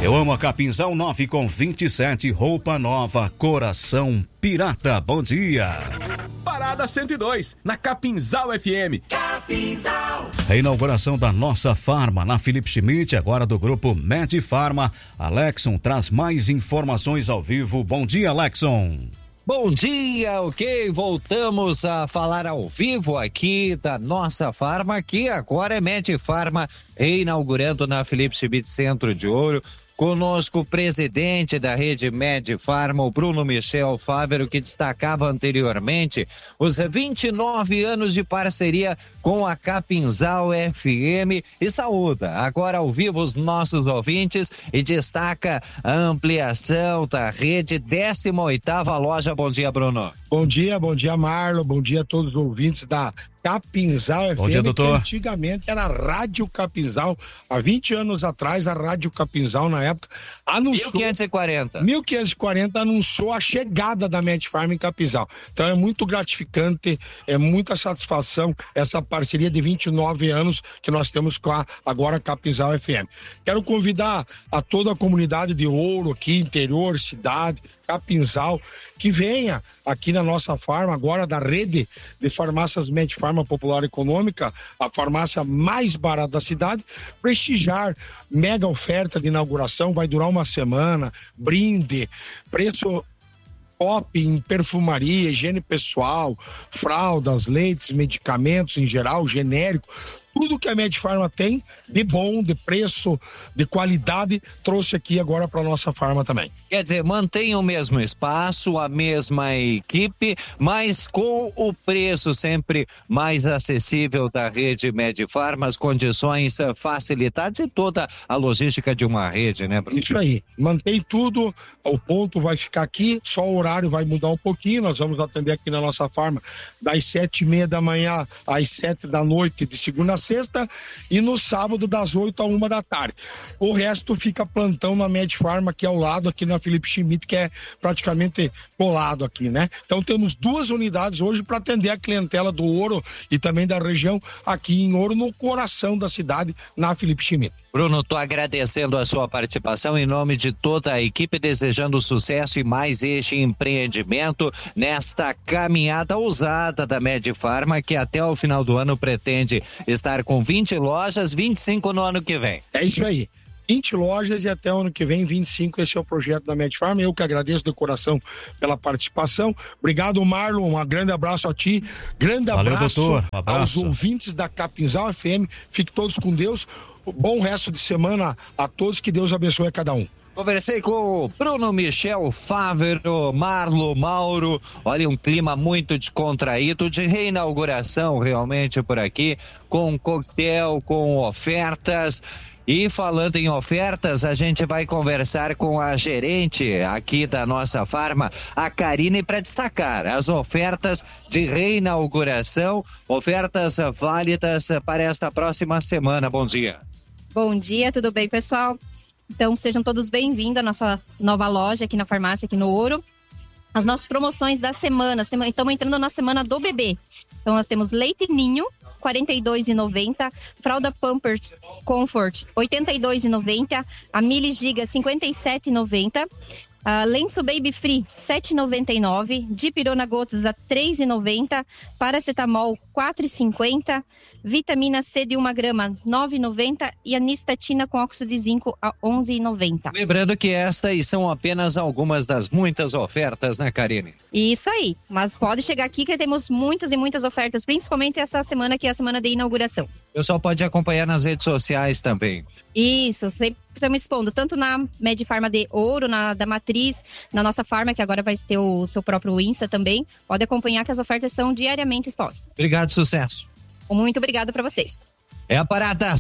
Eu amo a Capinzal 9/27, roupa nova, coração pirata. Bom dia. Parada 102, na Capinzal FM. Capinzal. A inauguração da nossa farma na Felipe Schmidt, agora do grupo Medifarma. Alexson traz mais informações ao vivo. Bom dia, Alexson. Bom dia, ok? Voltamos a falar ao vivo aqui da nossa farma, que agora é Medifarma, reinaugurando na Felipe Schmidt Centro de Ouro. Conosco o presidente da rede Medifarma, o Bruno Michel Fávero, que destacava anteriormente os 29 anos de parceria com a Capinzal FM e saúda agora ao vivo os nossos ouvintes e destaca a ampliação da rede, 18ª loja. Bom dia, Bruno. Bom dia Marlon, bom dia a todos os ouvintes da Capinzal Bom FM, dia, doutor. que antigamente era a Rádio Capinzal. Há 20 anos atrás, a Rádio Capinzal, na época, anunciou... 1540 anunciou a chegada da Medifarma em Capinzal. Então é muito gratificante, é muita satisfação essa parceria de 29 anos que nós temos com a agora Capinzal FM. Quero convidar a toda a comunidade de Ouro, aqui, interior, cidade, Capinzal, que venha aqui na nossa farma, agora da rede de farmácias Medifarma Popular Econômica, a farmácia mais barata da cidade, prestigiar mega oferta de inauguração, vai durar uma semana, brinde, preço top em perfumaria, higiene pessoal, fraldas, leites, medicamentos em geral, genérico. Tudo que a Medifarma tem de bom, de preço, de qualidade, trouxe aqui agora para nossa farma também. Quer dizer, mantém o mesmo espaço, a mesma equipe, mas com o preço sempre mais acessível da rede Medifarma, as condições facilitadas e toda a logística de uma rede, né, Bruno? Isso aí, mantém tudo, o ponto vai ficar aqui, só o horário vai mudar um pouquinho, nós vamos atender aqui na nossa farma das 7:30 da manhã às 7 da noite, de segunda a sexta, e no sábado das 8 à 1 da tarde. O resto fica plantão na Medifarma, aqui ao lado, aqui na Felipe Schmidt, que é praticamente colado aqui, né? Então temos 2 unidades hoje para atender a clientela do Ouro e também da região aqui em Ouro, no coração da cidade, na Felipe Schmidt. Bruno, tô agradecendo a sua participação em nome de toda a equipe, desejando sucesso e mais este empreendimento nesta caminhada ousada da Medifarma, que até o final do ano pretende estar com 20 lojas, 25 no ano que vem. É isso aí. 20 lojas e até o ano que vem 25, esse é o projeto da Medifarma. Eu que agradeço de coração pela participação. Obrigado, Marlon, um grande abraço a ti, grande Valeu, abraço, doutor. Abraço aos ouvintes da Capinzal FM. Fiquem todos com Deus, bom resto de semana a todos, que Deus abençoe a cada um. Conversei com o Bruno Michel Fávero, Marlo Mauro. Olha, um clima muito descontraído de reinauguração realmente por aqui, com coquetel, com ofertas. E falando em ofertas, a gente vai conversar com a gerente aqui da nossa farma, a Karine, para destacar as ofertas de reinauguração, ofertas válidas para esta próxima semana. Bom dia. Bom dia, tudo bem, pessoal? Então, sejam todos bem-vindos à nossa nova loja aqui na farmácia, aqui no Ouro. As nossas promoções da semana, estamos entrando na semana do bebê. Então, nós temos leite ninho, R$ 42,90, fralda Pampers Comfort, R$ 82,90, a Mili Giga, R$ 57,90, lenço Baby Free, R$ 7,99, Dipirona Gotas a R$ 3,90, paracetamol, R$ 4,50, vitamina C de 1 grama, R$ 9,90 e a nistatina com óxido de zinco a R$ 11,90. Lembrando que estas são apenas algumas das muitas ofertas, né, Karine? Isso aí, mas pode chegar aqui que temos muitas e muitas ofertas, principalmente essa semana que é a semana de inauguração. O pessoal pode acompanhar nas redes sociais também. Isso, sempre estamos expondo, tanto na Medifarma de Ouro, da Matriz, na nossa farma, que agora vai ter o seu próprio Insta também. Pode acompanhar que as ofertas são diariamente expostas. Obrigado, sucesso. Muito obrigado para vocês. É a parada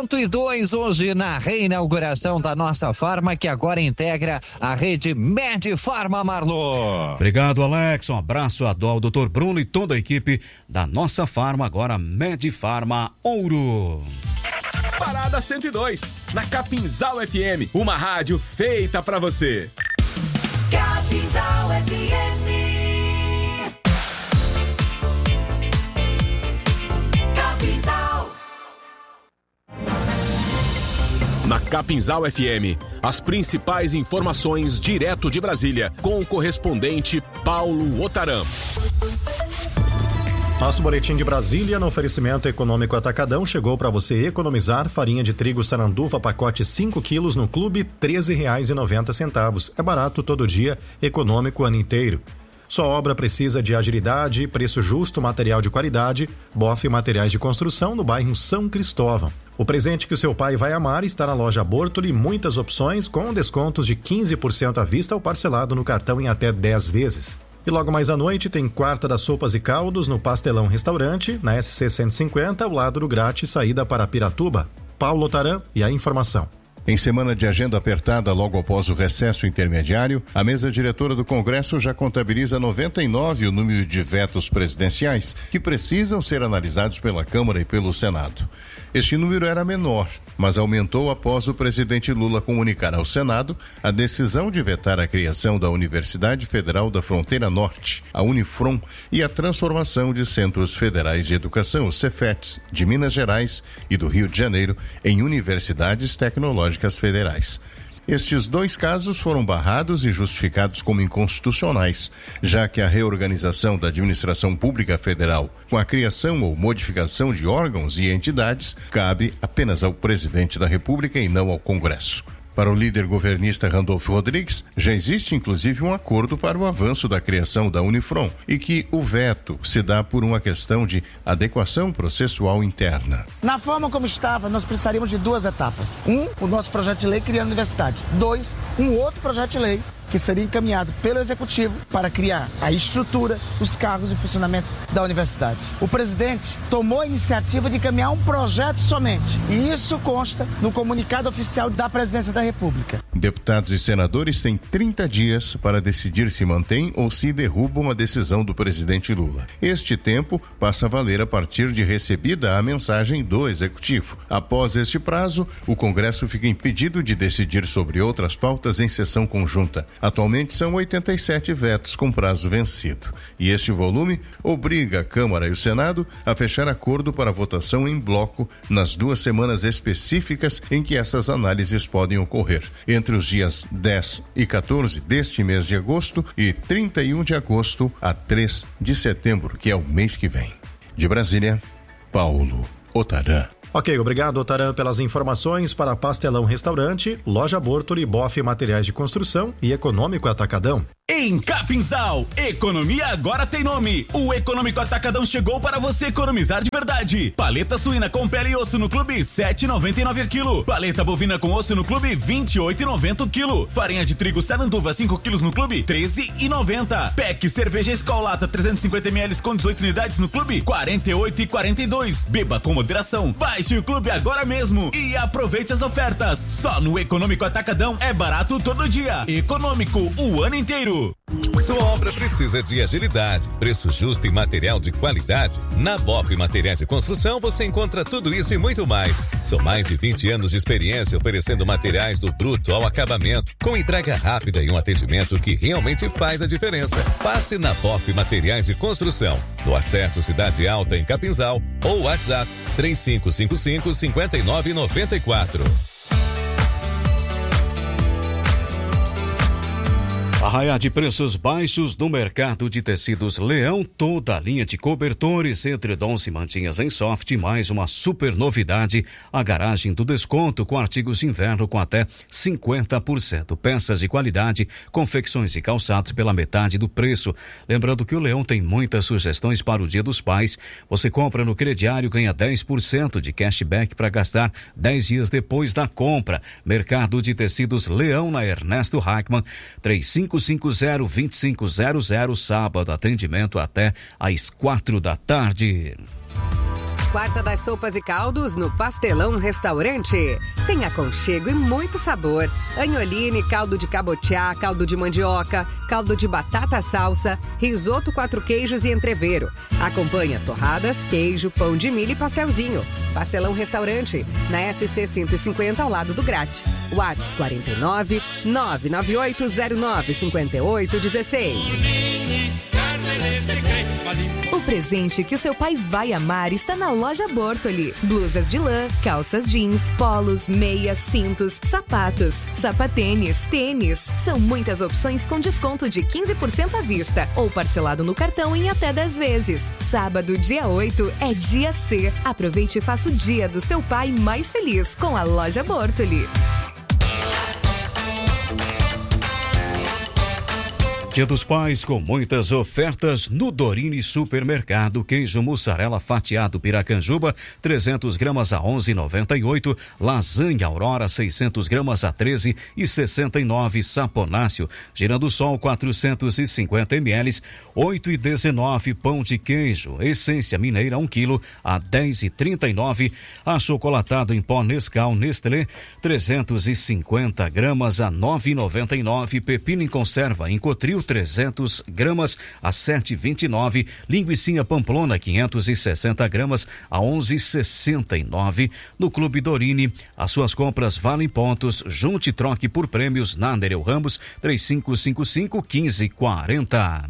102 hoje na reinauguração da nossa farma, que agora integra a rede Medifarma, Marlon. Obrigado, Alex. Um abraço ao Dr. Bruno e toda a equipe da nossa farma, agora Medifarma Ouro. Parada 102, na Capinzal FM, uma rádio feita pra você. Capinzal FM. Na Capinzal FM, as principais informações direto de Brasília, com o correspondente Paulo Otaram. Nosso boletim de Brasília, no oferecimento Econômico Atacadão, chegou para você economizar. Farinha de trigo Saranduva, pacote 5 quilos no Clube, R$ 13,90. É barato todo dia, econômico o ano inteiro. Sua obra precisa de agilidade, preço justo, material de qualidade. Boff Materiais de Construção, no bairro São Cristóvão. O presente que o seu pai vai amar está na loja Bortoli, muitas opções com descontos de 15% à vista ou parcelado no cartão em até 10 vezes. E logo mais à noite tem quarta das sopas e caldos no Pastelão Restaurante, na SC 150, ao lado do Grátis, saída para Piratuba. Paulo Otaram e a informação. Em semana de agenda apertada logo após o recesso intermediário, a mesa diretora do Congresso já contabiliza 99 o número de vetos presidenciais que precisam ser analisados pela Câmara e pelo Senado. Este número era menor, mas aumentou após o presidente Lula comunicar ao Senado a decisão de vetar a criação da Universidade Federal da Fronteira Norte, a Unifron, e a transformação de Centros Federais de Educação, os Cefetes, de Minas Gerais e do Rio de Janeiro, em universidades tecnológicas federais. Estes dois casos foram barrados e justificados como inconstitucionais, já que a reorganização da administração pública federal, com a criação ou modificação de órgãos e entidades, cabe apenas ao presidente da República e não ao Congresso. Para o líder governista Randolfo Rodrigues, já existe inclusive um acordo para o avanço da criação da Unifron e que o veto se dá por uma questão de adequação processual interna. Na forma como estava, nós precisaríamos de 2 etapas. 1, o nosso projeto de lei criando a universidade. 2, um outro projeto de lei que seria encaminhado pelo Executivo para criar a estrutura, os cargos e funcionamento da universidade. O presidente tomou a iniciativa de encaminhar um projeto somente, e isso consta no comunicado oficial da Presidência da República. Deputados e senadores têm 30 dias para decidir se mantém ou se derrubam a decisão do presidente Lula. Este tempo passa a valer a partir de recebida a mensagem do Executivo. Após este prazo, o Congresso fica impedido de decidir sobre outras pautas em sessão conjunta. Atualmente são 87 vetos com prazo vencido. E este volume obriga a Câmara e o Senado a fechar acordo para votação em bloco nas 2 semanas específicas em que essas análises podem ocorrer, entre os dias 10 e 14 deste mês de agosto e 31 de agosto a 3 de setembro, que é o mês que vem. De Brasília, Paulo Otaram. Ok, obrigado, Otaram, pelas informações. Para Pastelão Restaurante, Loja Bortoli, Boff Materiais de Construção e Econômico Atacadão. Em Capinzal, economia agora tem nome. O Econômico Atacadão chegou para você economizar de verdade. Paleta suína com pele e osso no Clube, R$ 7,99 kg. Paleta bovina com osso no Clube, R$ 28,90 kg. Farinha de trigo Saranduva, 5 kg no Clube, R$ 13,90. PEC cerveja Skol Lata 350 ml com 18 unidades no Clube, R$ 48,42. Beba com moderação. Baixe o Clube agora mesmo e aproveite as ofertas. Só no Econômico Atacadão é barato todo dia. Econômico o ano inteiro. Sua obra precisa de agilidade, preço justo e material de qualidade? Na Boff Materiais de Construção você encontra tudo isso e muito mais. São mais de 20 anos de experiência oferecendo materiais do bruto ao acabamento, com entrega rápida e um atendimento que realmente faz a diferença. Passe na Boff Materiais de Construção, no Acesso Cidade Alta em Capinzal, ou WhatsApp 3555-5994. Arraiá de preços baixos no mercado de tecidos Leão, toda a linha de cobertores, edredons e mantinhas em soft, mais uma super novidade, a garagem do desconto com artigos de inverno com até 50%. Peças de qualidade, confecções e calçados pela metade do preço. Lembrando que o Leão tem muitas sugestões para o Dia dos Pais. Você compra no crediário, ganha 10% de cashback para gastar 10 dias depois da compra. Mercado de tecidos Leão na Ernesto Hackman, 3550-2500, sábado, atendimento até às 4 da tarde. Quarta das sopas e caldos no Pastelão Restaurante. Tem aconchego e muito sabor. Agnoline, caldo de cabotiá, caldo de mandioca, caldo de batata salsa, risoto 4 queijos e entrevero. Acompanha torradas, queijo, pão de milho e pastelzinho. Pastelão Restaurante, na SC 150 ao lado do Grátis. WhatsApp 49 99809 5816. O presente que o seu pai vai amar está na loja Bortoli. Blusas de lã, calças jeans, polos, meias, cintos, sapatos, sapatênis, tênis. São muitas opções com desconto de 15% à vista ou parcelado no cartão em até 10 vezes. Sábado, dia 8, é dia C. Aproveite e faça o dia do seu pai mais feliz com a loja Bortoli. Dia dos Pais com muitas ofertas no Dorini Supermercado. Queijo mussarela fatiado Piracanjuba, 300 gramas a 11,98. Lasanha Aurora, 600 gramas a 13,69. Saponáceo Girando Sol, 450 ml, 8,19. Pão de queijo Essência Mineira, 1 quilo a 10,39. Achocolatado em pó Nescau Nestlé, 350 gramas a 9,99. Pepino em conserva em Cotril, 300 gramas a 7,29. Linguicinha Pamplona, 560 gramas a 11,69. No Clube Dorini, as suas compras valem pontos. Junte e troque por prêmios na Nereu Ramos, 3555-1540.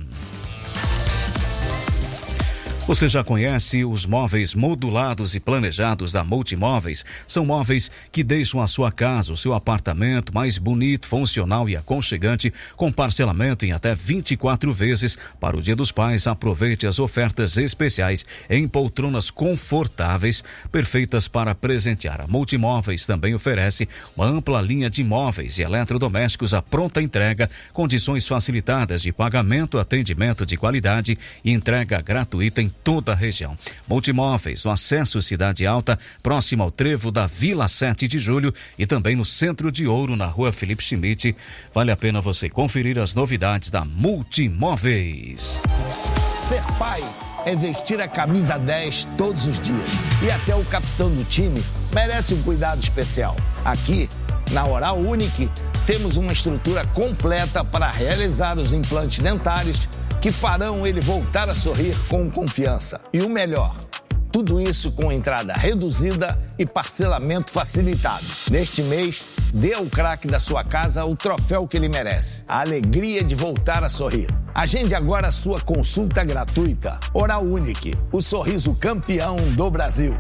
Você já conhece os móveis modulados e planejados da Multimóveis? São móveis que deixam a sua casa, o seu apartamento mais bonito, funcional e aconchegante, com parcelamento em até 24 vezes. Para o Dia dos Pais, aproveite as ofertas especiais em poltronas confortáveis, perfeitas para presentear. A Multimóveis também oferece uma ampla linha de móveis e eletrodomésticos à pronta entrega, condições facilitadas de pagamento, atendimento de qualidade e entrega gratuita em toda a região. Multimóveis, no acesso Cidade Alta, próximo ao trevo da Vila 7 de Julho e também no Centro de Ouro, na Rua Felipe Schmidt. Vale a pena você conferir as novidades da Multimóveis. Ser pai é vestir a camisa 10 todos os dias. E até o capitão do time merece um cuidado especial. Aqui, na Oral Unique, temos uma estrutura completa para realizar os implantes dentários que farão ele voltar a sorrir com confiança. E o melhor, tudo isso com entrada reduzida e parcelamento facilitado. Neste mês, dê ao craque da sua casa o troféu que ele merece. A alegria de voltar a sorrir. Agende agora a sua consulta gratuita. Oral Unique, o sorriso campeão do Brasil.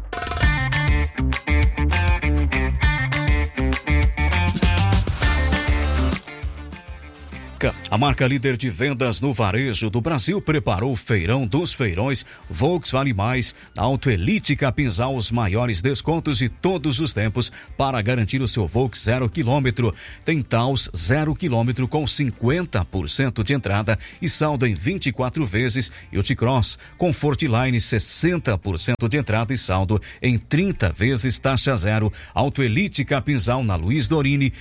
A marca líder de vendas no varejo do Brasil preparou o Feirão dos Feirões Volkswagen Mais na Auto Elite Capinzal, os maiores descontos de todos os tempos para garantir o seu Volks 0 km. Tem Taos 0 km com 50% de entrada e saldo em 24 vezes e o T-Cross Comfortline 60% de entrada e saldo em 30 vezes taxa zero. Auto Elite Capinzal na Luiz Dorini,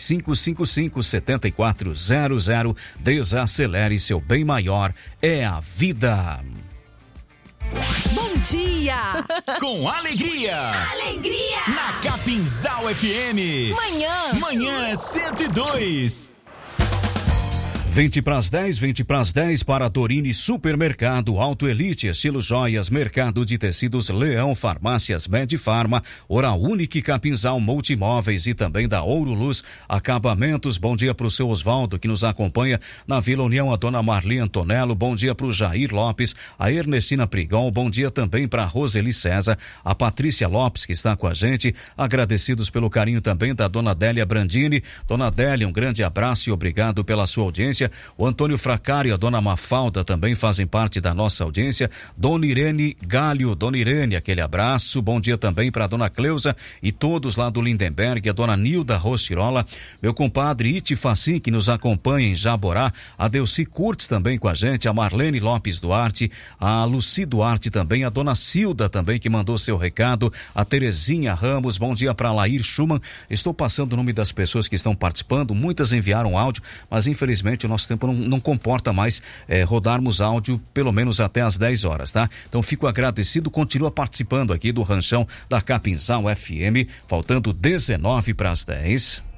3555-7400. Desacelere, seu bem maior é a vida. Bom dia! Com alegria! Alegria! Na Capinzal FM. Manhã 102. 20 para as 10 para Dorini Supermercado, Auto Elite, Estilo Joias, Mercado de Tecidos Leão, Farmácias Medifarma, Oral Unique Capinzal, Multimóveis e também da Ouro Luz Acabamentos. Bom dia para o seu Osvaldo, que nos acompanha na Vila União, a dona Marli Antonello. Bom dia para o Jair Lopes, a Ernestina Prigol. Bom dia também para a Roseli César, a Patrícia Lopes, que está com a gente. Agradecidos pelo carinho também da dona Délia Brandini. Dona Délia, um grande abraço e obrigado pela sua audiência. O Antônio Fracário e a dona Mafalda também fazem parte da nossa audiência. Dona Irene Galho, dona Irene, aquele abraço. Bom dia também para a dona Cleusa e todos lá do Lindenberg, a dona Nilda Rostirola, meu compadre Iti Facim, que nos acompanha em Jaborá, a Delci Curtis também com a gente, a Marlene Lopes Duarte, a Luci Duarte também, a dona Cilda também, que mandou seu recado, a Terezinha Ramos. Bom dia para Lair Schumann. Estou passando o nome das pessoas que estão participando, muitas enviaram áudio, mas infelizmente o nosso tempo não comporta mais rodarmos áudio pelo menos até às 10 horas, tá? Então fico agradecido, continua participando aqui do Ranchão da Capinzal FM, faltando 19 para as 10.